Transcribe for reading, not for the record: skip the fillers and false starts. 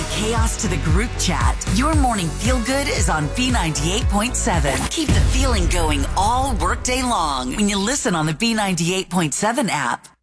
the chaos to the group chat. Your morning feel good is on B98.7. Keep the feeling going all workday long when you listen on the B98.7 app.